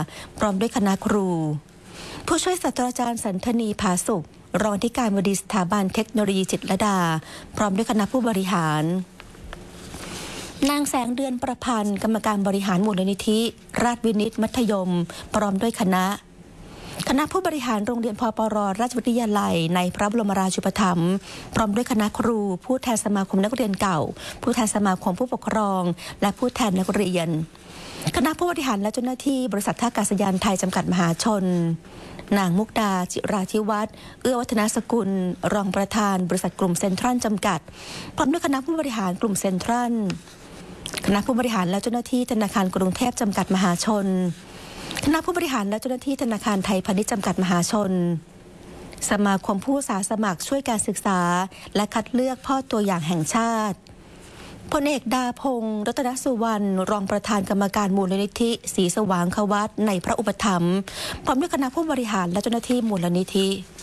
พร้อมด้วยคณะครูผู้ช่วยศาสตราจารย์สันธนีผาสุขรองที่การบดีสถาบันเทคโนโลยีจิตรลดาพร้อมด้วยคณะผู้บริหารนางแสงเดือนประพันธ์กรรมการบริหารมูลนิธิราชวินิตมัธยมพร้อมด้วยคณะผู้บริหารโรงเรียนพปร.ราชวิทยาลัยในพระบรมราชูปถัมภ์พร้อมด้วยคณะครูผู้แทนสมาคมนักเรียนเก่าผู้แทนสมาคมผู้ปกครองและผู้แทนนักเรียนคณะผู้บริหารและเจ้าหน้าที่บริษัทท่าอากาศยานไทยจำกัดมหาชนนางมุกดาจิราธิวัฒน์เอื้อวัฒนสกุลรองประธานบริษัทกลุ่มเซ็นทรัลจำกัดพร้อมด้วยคณะผู้บริหารกลุ่มเซ็นทรัลคณะผู้บริหารและเจ้าหน้าที่ธนาคารกรุงเทพจำกัดมหาชนคณะผู้บริหารและเจ้าหน้าที่ธนาคารไทยพาณิชย์จำกัดมหาชนสมาคมผู้อาสาสมัครช่วยการศึกษาและคัดเลือกพ่อตัวอย่างแห่งชาติพลเอกดาพงศ์รัตนสุวรรณรองประธานกรรมการมูลนิธิศรีสว่างควัตในพระอุปถัมภ์พร้อมด้วยคณะผู้บริหารและเจ้าหน้าที่มูลนิธิ